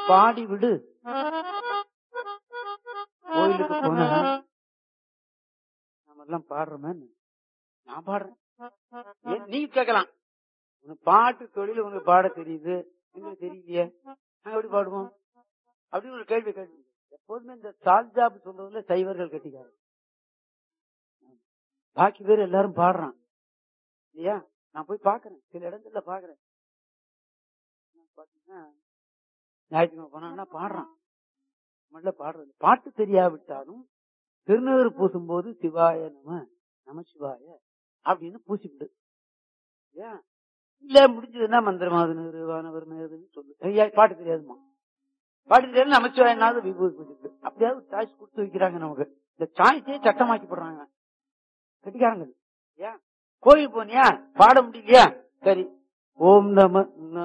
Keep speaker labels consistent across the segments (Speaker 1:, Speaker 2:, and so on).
Speaker 1: பாடி விடு. கோயிலுக்கு போனா நம்ம எல்லாம் பாடுறோமே, நான் பாடுறேன், நீ கேட்கலாம், உனக்கு பாட்டு தொழில் உனக்கு பாட தெரியுது, எங்களுக்கு தெரியலையே, நாங்க எப்படி பாடுவோம் அப்படின்னு ஒரு கேள்வி கேள்வி. எப்போதுமே இந்த சால்ஜாப் சொல்றதுல சைவர்கள் கட்டிக்காரு. பாக்கி பேர் எல்லாரும் பாடுறான் இல்லையா? நான் போய் பாக்குறேன், சில இடங்கள்ல பாக்குறேன். பாத்தீங்கன்னா ஞாயிற்றுக்கிழமை போனா பாடுறான், முதல்ல பாடுறது. பாட்டு தெரியாவிட்டாலும் திருநீறு பூசும் போது சிவாய நம சிவாய அப்படின்னு பூசிவிடு. ஏன் இல்ல முடிஞ்சதுன்னா மந்திரமாவது நிறுவானவர் சொல்லு. பாட்டு தெரியாதுமா, பாட்டு தெரியாது நமச்சிவாயனாவது விபூதி பூசிவிடு. அப்படியாவது சாய்ஸ் கொடுத்து வைக்கிறாங்க நமக்கு. இந்த சாய்ஸே சட்டமாக்கி போடுறாங்க கட்டிக்காரங்க. ஏன் கோயில் போனியா பாட முடியலையா, சரி ஓம் நம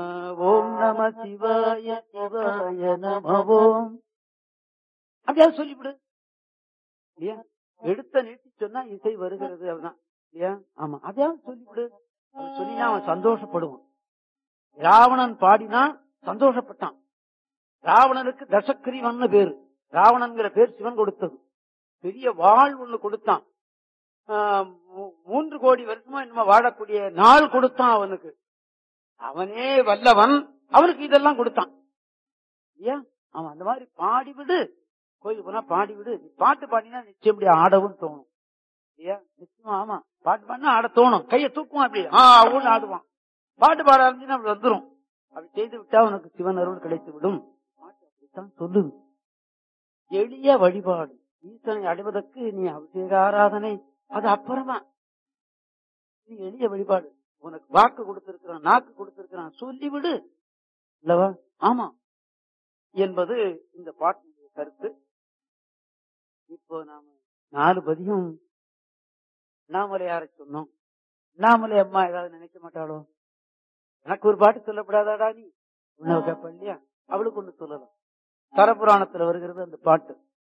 Speaker 1: சிவாய சிவாய நமவோம் அப்படியாவது சொல்லிவிடு. இல்லையா? எடுத்த நிறுத்தி சொன்னா இசை வருகிறது அப்படிதான் இல்லையா? ஆமா, அதையாவது சொல்லிவிடு. சொல்லினா அவன் சந்தோஷப்படுவான். ராவணன் பாடினா சந்தோஷப்பட்டான். ராவணனுக்கு தசக்கிரீவன் பேரு. ராவணன்கிற பேர் சிவன் கொடுத்தது. பெரிய வாழ் ஒண்ணு கொடுத்தான். 3 கோடி வருஷமா என்னமோ வாழக்கூடிய நாள் கொடுத்தான் அவனுக்கு. அவனே வல்லவன், அவனுக்கு இதெல்லாம் கொடுத்தான். ஏன் அவன் அந்த மாதிரி பாடிவிடு. கோயிலுக்கு போனா பாடிவிடு. பாட்டு பாடினா நிச்சயம் இப்படி ஆடவும் தோணும் இல்லையா? நிச்சயமா. ஆமா, பாட்டு பாடினா ஆட தோணும். கையை தூக்குவான், அப்படி ஊன்னு ஆடுவான். பாட்டு பாட ஆரம்பிச்சுன்னா அப்படி வந்துடும். அப்படி செய்து விட்டா உனக்கு சிவன் அருள் கிடைத்து விடும். பாட்டு அப்படித்தான் சொல்லுது. எளிய வழிபாடு. ஈசனை அடைவதற்கு நீ அபிஷேக ஆராதனை அது அப்புறமா. நீ எளிய வழிபாடு. உனக்கு வாக்கு கொடுத்திருக்கிறான், நாக்கு கொடுத்திருக்கிறான், சொல்லிவிடு இல்லவா? ஆமா என்பது இந்த பாட்டினுடைய கருத்து. இப்போ நாம 4 பதியும் அண்ணாமலையார சொன்னோம். அண்ணாமலை அம்மா ஏதாவது நினைக்க மாட்டாளோ? எனக்கு ஒரு பாட்டு சொல்லப்படாதாடா நீ உன்ன கேட்ப இல்லையா? அவளுக்கு ஒண்ணு சொல்லலாம். தரபுராணத்துல வருகிறது அந்த பாட்டு.